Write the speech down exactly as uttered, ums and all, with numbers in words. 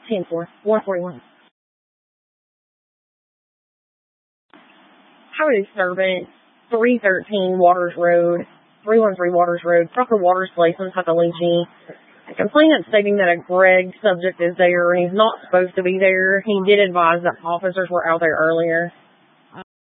ten four, one forty-one. Highway disturbance, three thirteen Waters Road, three one three Waters Road, proper water placement, Tuckaleachee. A complainant stating that a Greg subject is there and he's not supposed to be there. He did advise that officers were out there earlier.